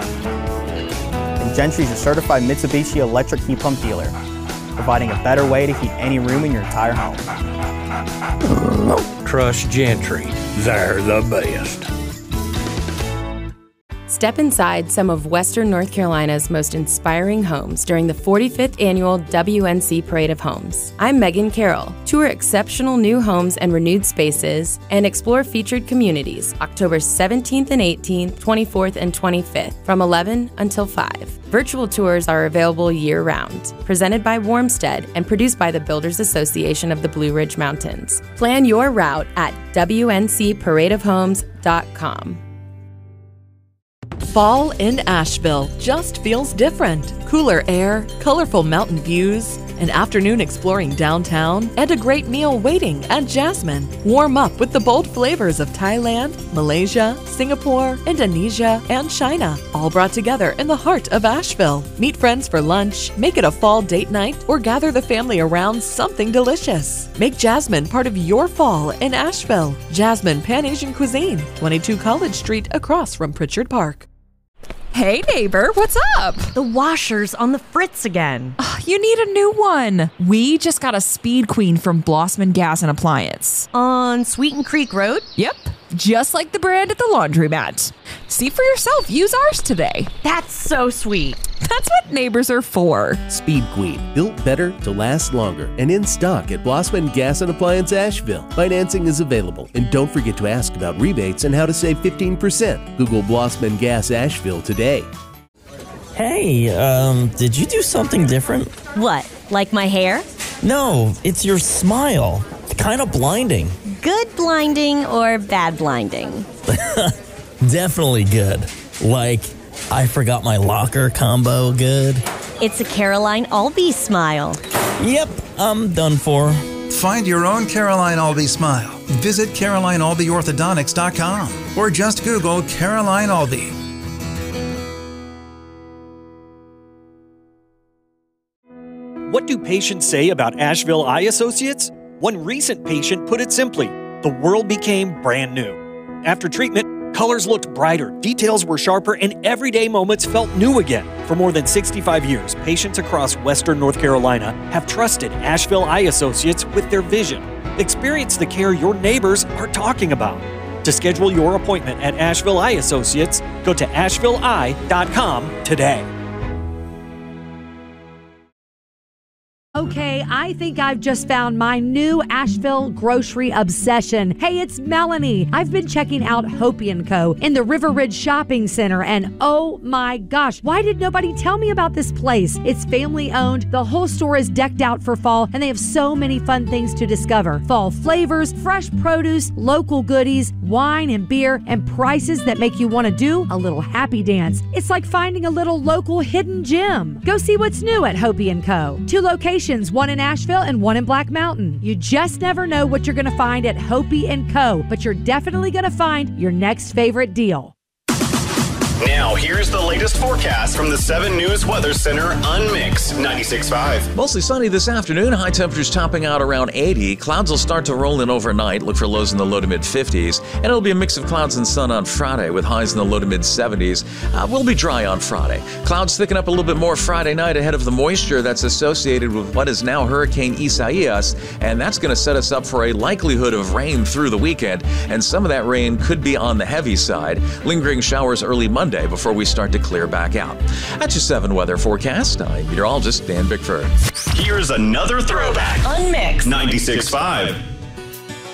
And Gentry is a certified Mitsubishi electric heat pump dealer, providing a better way to heat any room in your entire home. Trust Gentry. They're the best. Step inside some of Western North Carolina's most inspiring homes during the 45th Annual WNC Parade of Homes. I'm Megan Carroll. Tour exceptional new homes and renewed spaces and explore featured communities October 17th and 18th, 24th and 25th from 11 until 5. Virtual tours are available year-round. Presented by Warmstead and produced by the Builders Association of the Blue Ridge Mountains. Plan your route at WNCParadeofHomes.com. Fall in Asheville just feels different. Cooler air, colorful mountain views, an afternoon exploring downtown, and a great meal waiting at Jasmine. Warm up with the bold flavors of Thailand, Malaysia, Singapore, Indonesia, and China, all brought together in the heart of Asheville. Meet friends for lunch, make it a fall date night, or gather the family around something delicious. Make Jasmine part of your fall in Asheville. Jasmine Pan-Asian Cuisine, 22 College Street across from Pritchard Park. Hey neighbor, what's up? The washer's on the fritz again. You need a new one. We just got a Speed Queen from Blossman Gas and Appliance. On Sweeten Creek Road? Yep, just like the brand at the laundromat. See for yourself, use ours today. That's so sweet. That's what neighbors are for. Speed Queen, built better to last longer, and in stock at Blossman Gas and Appliance Asheville. Financing is available, and don't forget to ask about rebates and how to save 15%. Google Blossman Gas Asheville today. Hey, did you do something different? What, like my hair? No, it's your smile. It's kind of blinding. Good blinding or bad blinding? Definitely good. Like, I forgot my locker combo good. It's a Caroline Albee smile. Yep, I'm done for. Find your own Caroline Albee smile. Visit CarolineAlbeeOrthodontics.com or just Google Caroline Albee. What do patients say about Asheville Eye Associates? One recent patient put it simply, the world became brand new. After treatment, colors looked brighter, details were sharper, and everyday moments felt new again. For more than 65 years, patients across Western North Carolina have trusted Asheville Eye Associates with their vision. Experience the care your neighbors are talking about. To schedule your appointment at Asheville Eye Associates, go to ashevilleeye.com today. Okay, I think I've just found my new Asheville grocery obsession. Hey, it's Melanie. I've been checking out Hopi & Co. in the River Ridge Shopping Center, and oh my gosh, why did nobody tell me about this place? It's family owned, the whole store is decked out for fall, and they have so many fun things to discover. Fall flavors, fresh produce, local goodies, wine and beer, and prices that make you want to do a little happy dance. It's like finding a little local hidden gem. Go see what's new at Hopi & Co. 2 locations, one in Asheville and one in Black Mountain. You just never know what you're going to find at Hopi & Co., but you're definitely going to find your next favorite deal. Now, here's the latest forecast from the 7 News Weather Center on Mix 96.5. Mostly sunny this afternoon. High temperatures topping out around 80. Clouds will start to roll in overnight. Look for lows in the low to mid 50s. And it'll be a mix of clouds and sun on Friday with highs in the low to mid 70s. We'll be dry on Friday. Clouds thicken up a little bit more Friday night ahead of the moisture that's associated with what is now Hurricane Isaias. And that's going to set us up for a likelihood of rain through the weekend. And some of that rain could be on the heavy side. Lingering showers early Monday before we start to clear back out. That's your 7 weather forecast. I'm meteorologist Dan Bickford. Here's another throwback on Mix 96.5.